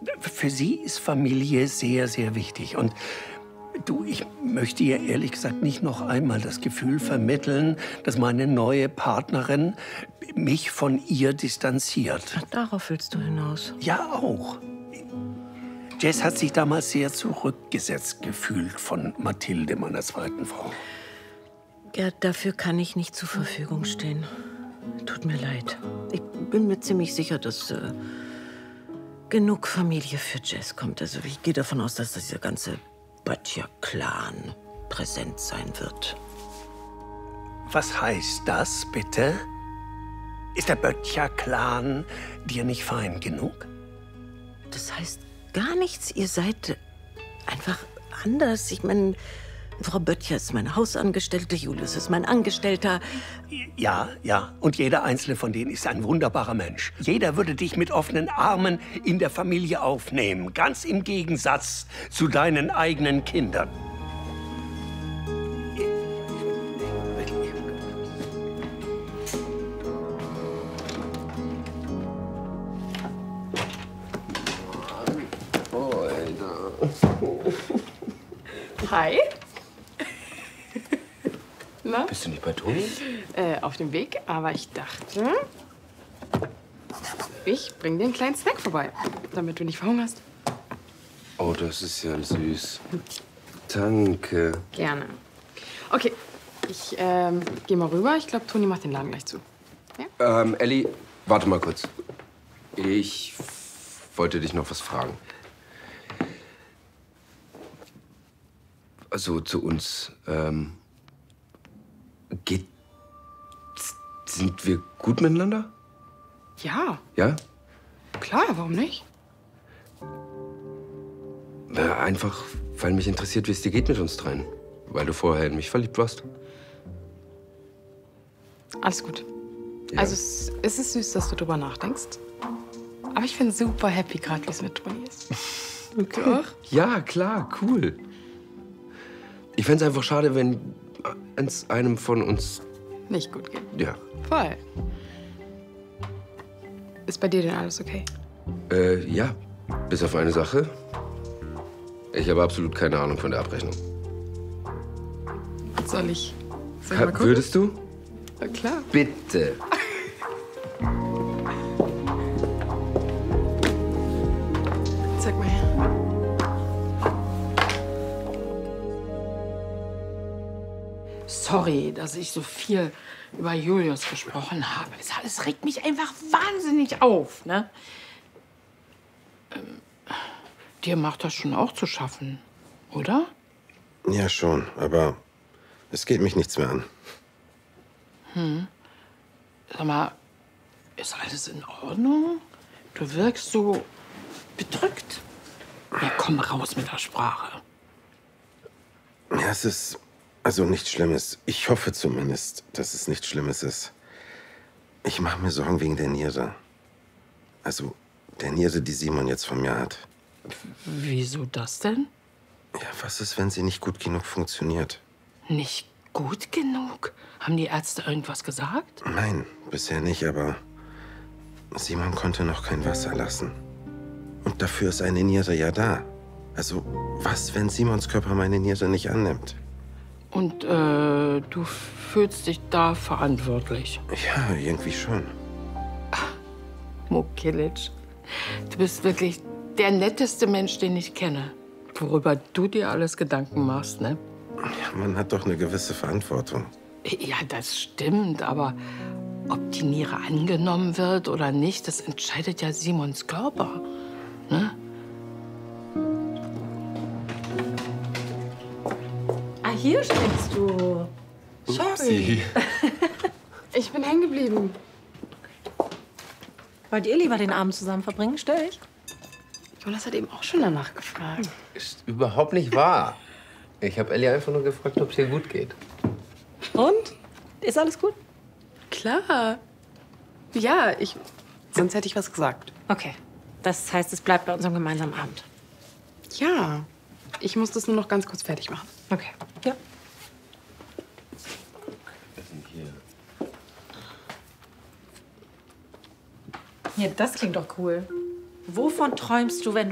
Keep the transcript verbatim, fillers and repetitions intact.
Für sie ist Familie sehr, sehr wichtig. Und du, ich möchte ihr ehrlich gesagt nicht noch einmal das Gefühl vermitteln, dass meine neue Partnerin mich von ihr distanziert. Ach, darauf willst du hinaus? Ja, auch. Jess hat sich damals sehr zurückgesetzt gefühlt von Mathilde, meiner zweiten Frau. Gerd, dafür kann ich nicht zur Verfügung stehen. Tut mir leid. Ich bin mir ziemlich sicher, dass äh, genug Familie für Jess kommt. Also ich gehe davon aus, dass dieser ganze Böttcher-Clan präsent sein wird. Was heißt das, bitte? Ist der Böttcher-Clan dir nicht fein genug? Das heißt gar nichts. Ihr seid einfach anders. Ich meine, Frau Böttcher ist meine Hausangestellte, Julius ist mein Angestellter. Ja, ja. Und jeder einzelne von denen ist ein wunderbarer Mensch. Jeder würde dich mit offenen Armen in der Familie aufnehmen. Ganz im Gegensatz zu deinen eigenen Kindern. Hi. Na? Bist du nicht bei Toni? Äh, auf dem Weg, aber ich dachte, ich bring dir einen kleinen Snack vorbei, damit du nicht verhungerst. Oh, das ist ja süß. Danke. Gerne. Okay, ich ähm, gehe mal rüber. Ich glaube, Toni macht den Laden gleich zu. Ja? Ähm, Elli, warte mal kurz. Ich wollte dich noch was fragen. Also zu uns. Ähm, geht. Sind wir gut miteinander? Ja, Ja? klar, warum nicht? Na, einfach, weil mich interessiert, wie es dir geht mit uns dreien. Weil du vorher in mich verliebt warst. Alles gut. Ja. Also es, es ist süß, dass du drüber nachdenkst. Aber ich bin super happy gerade, wie es mit Toni ist. Okay. Du auch? Ja, klar, cool. Ich fänd's einfach schade, wenn es einem von uns... Nicht gut geht. Ja. Voll. Ist bei dir denn alles okay? Äh, ja. Bis auf eine Sache. Ich habe absolut keine Ahnung von der Abrechnung. Soll ich, soll ich mal gucken? Würdest du? Na klar. Bitte. Zeig mal her. Sorry, dass ich so viel über Julius gesprochen habe. Es, es regt mich einfach wahnsinnig auf, ne? Ähm, dir macht das schon auch zu schaffen, oder? Ja, schon. Aber es geht mich nichts mehr an. Hm. Sag mal, ist alles in Ordnung? Du wirkst so bedrückt. Ja, komm raus mit der Sprache. Ja, es ist also nichts Schlimmes. Ich hoffe zumindest, dass es nichts Schlimmes ist. Ich mache mir Sorgen wegen der Niere. Also der Niere, die Simon jetzt von mir hat. Wieso das denn? Ja, was ist, wenn sie nicht gut genug funktioniert? Nicht gut genug? Haben die Ärzte irgendwas gesagt? Nein, bisher nicht, aber Simon konnte noch kein Wasser lassen. Und dafür ist eine Niere ja da. Also, was, wenn Simons Körper meine Niere nicht annimmt? Und äh, du fühlst dich da verantwortlich? Ja, irgendwie schon. Mokilic, du bist wirklich der netteste Mensch, den ich kenne. Worüber du dir alles Gedanken machst, ne? Ja, man hat doch eine gewisse Verantwortung. Ja, das stimmt, aber ob die Niere angenommen wird oder nicht, das entscheidet ja Simons Körper, ne? Ah, hier steckst du. Sorry. Ich bin hängen geblieben. Wollt ihr lieber den Abend zusammen verbringen? Stell ich? Jonas hat eben auch schon danach gefragt. Ist überhaupt nicht wahr. Ich habe Elli einfach nur gefragt, ob es ihr gut geht. Und? Ist alles gut? Klar. Ja, ich. Sonst hätte ich was gesagt. Okay. Das heißt, es bleibt bei unserem gemeinsamen Abend. Ja. Ich muss das nur noch ganz kurz fertig machen. Okay. Ja. Ja, das klingt doch cool. Wovon träumst du, wenn du